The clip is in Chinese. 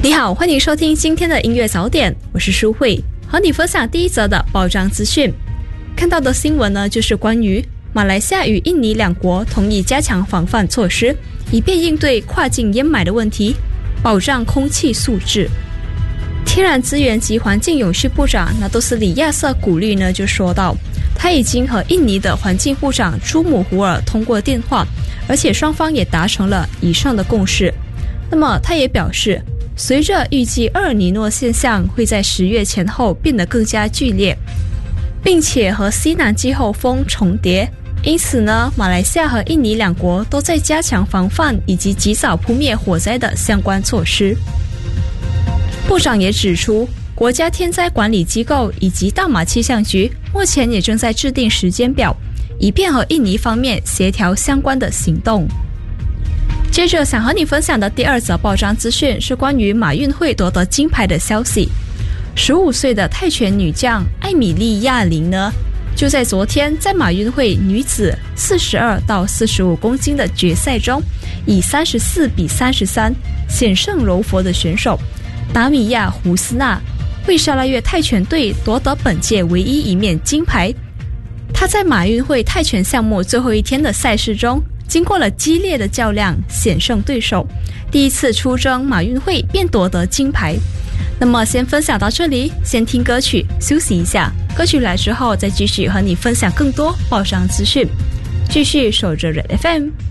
你好，欢迎收听今天的音乐早点，我是舒慧，和你分享第一则的报章资讯。看到的新闻呢，就是关于马来西亚与印尼两国同意加强防范措施，以便应对跨境烟霾的问题，保障空气素质。天然资源及环境永续部长纳多斯里亚瑟古律呢就说到，他已经和印尼的环境部长朱姆胡尔通过电话，而且双方也达成了以上的共识。那么他也表示，随着预计厄尔尼诺现象会在10月前后变得更加剧烈，并且和西南季候风重叠，因此呢，马来西亚和印尼两国都在加强防范以及及早扑灭火灾的相关措施。部长也指出，国家天灾管理机构以及大马气象局目前也正在制定时间表，以便和印尼方面协调相关的行动。接着想和你分享的第二则报章资讯是关于马运会夺得金牌的消息。15岁的泰拳女将艾米莉亚琳呢，就在昨天在马运会女子42到45公斤的决赛中，以34比33险胜柔佛的选手达米亚胡斯纳，为沙拉越泰拳队夺得本届唯一一面金牌。她在马运会泰拳项目最后一天的赛事中，经过了激烈的较量，险胜对手，第一次出征马运会便夺得金牌。那么先分享到这里，先听歌曲休息一下，歌曲来之后再继续和你分享更多报章资讯。继续守着 Red FM。